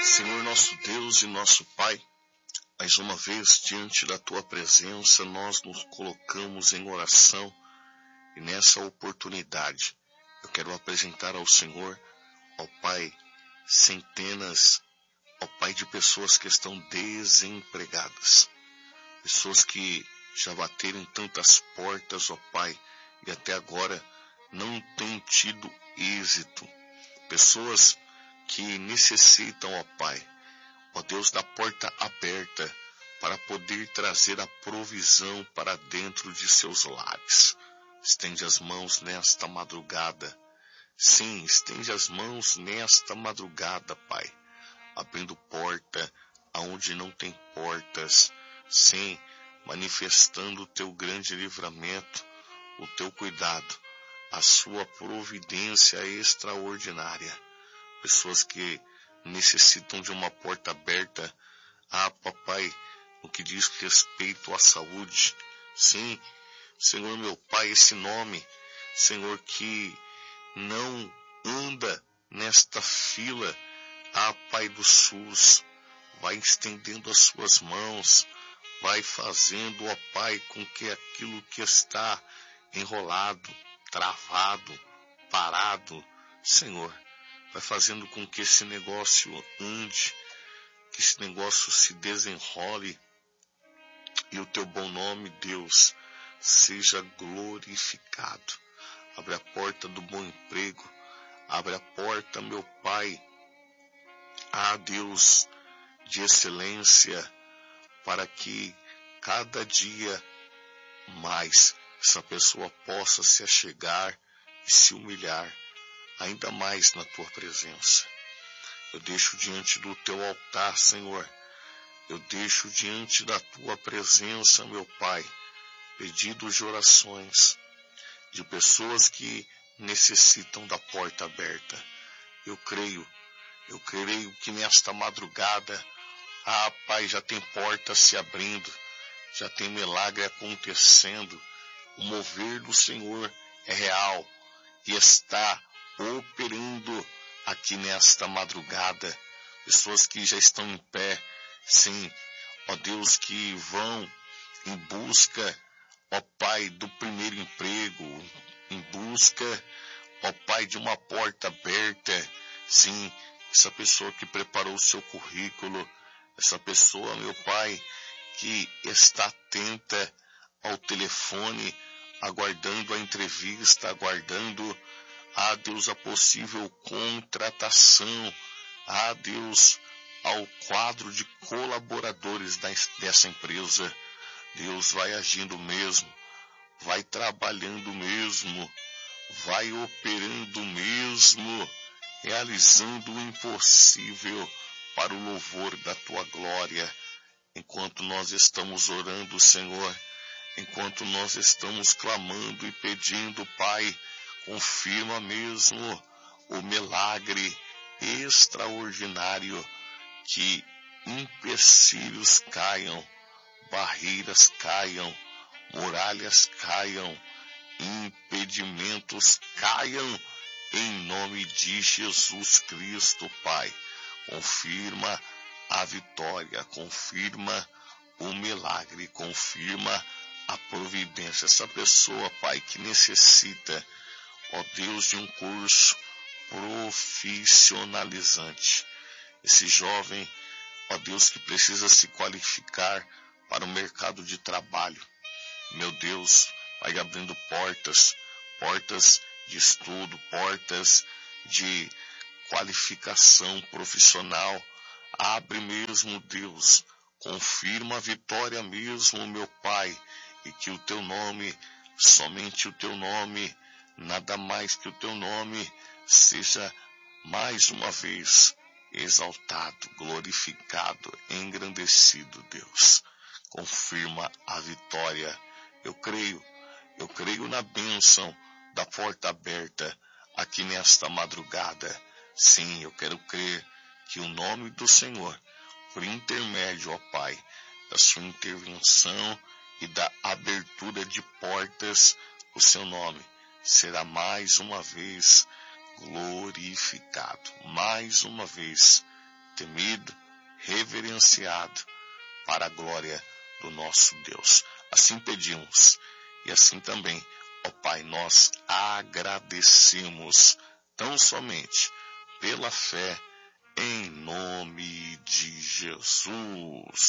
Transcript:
Senhor nosso Deus e nosso Pai, mais uma vez diante da Tua presença nós nos colocamos em oração e nessa oportunidade eu quero apresentar ao Senhor, ó Pai, centenas, ó Pai, de pessoas que estão desempregadas, pessoas que já bateram em tantas portas, ó Pai, e até agora não têm tido êxito, pessoas que necessitam, ó Pai, ó Deus, da porta aberta para poder trazer a provisão para dentro de seus lares. Estende as mãos nesta madrugada. Sim, estende as mãos nesta madrugada, Pai, abrindo porta aonde não tem portas. Sim, manifestando o Teu grande livramento, o Teu cuidado, a Sua providência extraordinária. Pessoas que necessitam de uma porta aberta, Papai, no que diz respeito à saúde. Sim, Senhor meu Pai, esse nome, Senhor, que não anda nesta fila, Pai do SUS, vai estendendo as suas mãos, vai fazendo, ó Pai, com que aquilo que está enrolado, travado, parado, Senhor, vai fazendo com que esse negócio ande, que esse negócio se desenrole e o Teu bom nome, Deus, seja glorificado. Abre a porta do bom emprego, abre a porta, meu Pai, Deus, de excelência, para que cada dia mais essa pessoa possa se achegar e se humilhar ainda mais na Tua presença. Eu deixo diante do Teu altar, Senhor, eu deixo diante da Tua presença, meu Pai, pedidos de orações de pessoas que necessitam da porta aberta. Eu creio que nesta madrugada, Pai, já tem portas se abrindo, já tem milagre acontecendo, o mover do Senhor é real e está operando aqui nesta madrugada. Pessoas que já estão em pé, sim, ó Deus, que vão em busca, ó Pai, do primeiro emprego, em busca, ó Pai, de uma porta aberta. Sim, essa pessoa que preparou o seu currículo, essa pessoa, meu Pai, que está atenta ao telefone, aguardando a entrevista, aguardando, Deus, a possível contratação, Deus, ao quadro de colaboradores dessa empresa. Deus, vai agindo mesmo, vai trabalhando mesmo, vai operando mesmo, realizando o impossível para o louvor da Tua glória. Enquanto nós estamos orando, Senhor, enquanto nós estamos clamando e pedindo, Pai, confirma mesmo o milagre extraordinário, que empecilhos caiam, barreiras caiam, muralhas caiam, impedimentos caiam, em nome de Jesus Cristo, Pai. Confirma a vitória, confirma o milagre, confirma a providência. Essa pessoa, Pai, que necessita, ó Deus, de um curso profissionalizante. Esse jovem, ó Deus, que precisa se qualificar para o mercado de trabalho. Meu Deus, vai abrindo portas de estudo, portas de qualificação profissional. Abre mesmo, Deus, confirma a vitória mesmo, meu Pai, e que o Teu nome, somente o Teu nome, nada mais que o Teu nome, seja mais uma vez exaltado, glorificado, engrandecido, Deus. Confirma a vitória. Eu creio na bênção da porta aberta aqui nesta madrugada. Sim, eu quero crer que o nome do Senhor, por intermédio, ó Pai, da sua intervenção e da abertura de portas, o seu nome será mais uma vez glorificado, mais uma vez temido, reverenciado para a glória do nosso Deus. Assim pedimos e assim também, ó Pai, nós agradecemos tão somente pela fé em nome de Jesus.